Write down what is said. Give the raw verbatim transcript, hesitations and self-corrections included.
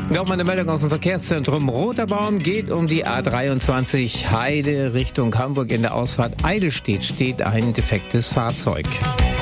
Noch mal eine Meldung aus dem Verkehrszentrum. Roter Baum geht um die A dreiundzwanzig Heide Richtung Hamburg. In der Ausfahrt Eidelstedt steht ein defektes Fahrzeug.